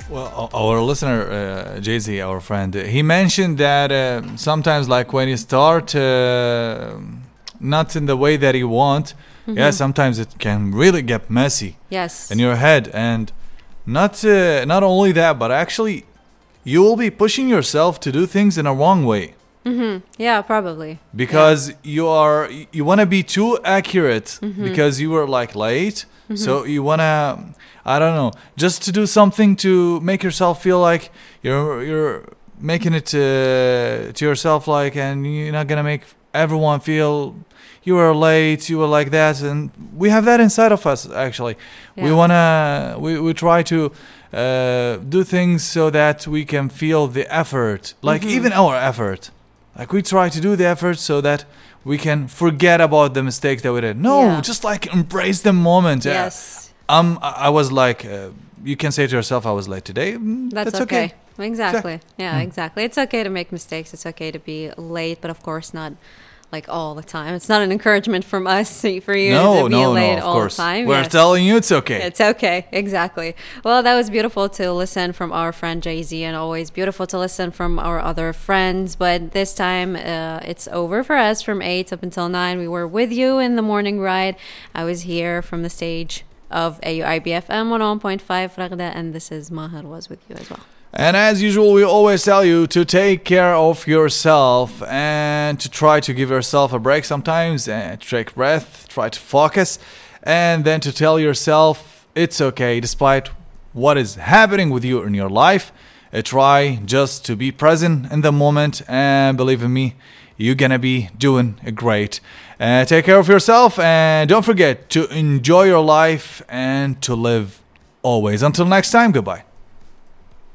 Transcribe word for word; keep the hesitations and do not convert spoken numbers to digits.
Well, our listener, uh, Jay Z, our friend, he mentioned that uh, sometimes, like when you start uh, not in the way that you want, mm-hmm. yeah, sometimes it can really get messy. Yes. In your head, and not uh, not only that, but actually, you will be pushing yourself to do things in a wrong way. Mm-hmm. Yeah, probably. Because yeah. you are you want to be too accurate mm-hmm. because you were like late, mm-hmm. so you want to. I don't know, just to do something to make yourself feel like you're you're making it to, to yourself, like, and you're not gonna make everyone feel you were late, you were like that, and we have that inside of us. Actually, yeah. we wanna we, we try to uh, do things so that we can feel the effort, like mm-hmm. even our effort, like we try to do the effort so that we can forget about the mistakes that we did. No, yeah. just like embrace the moment. Yes. Um, I was like, uh, you can say to yourself, I was late today. Mm, that's, that's okay. okay. Exactly. Yeah, mm. exactly. It's okay to make mistakes. It's okay to be late, but of course not like all the time. It's not an encouragement from us for you no, to be no, late no, of all course. the time. We're yes. telling you it's okay. It's okay. Exactly. Well, that was beautiful to listen from our friend Jay Z, and always beautiful to listen from our other friends. But this time uh, it's over for us from eight up until nine. We were with you in the morning ride. I was here from the stage of A U I B F M one oh one point five Ragda, and this is Maher was with you as well. And as usual, we always tell you to take care of yourself and to try to give yourself a break sometimes, and take breath, try to focus, and then to tell yourself it's okay despite what is happening with you in your life. Uh, try just to be present in the moment, and believe in me, you're gonna be doing great. Uh, take care of yourself, and don't forget to enjoy your life and to live always. Until next time, goodbye.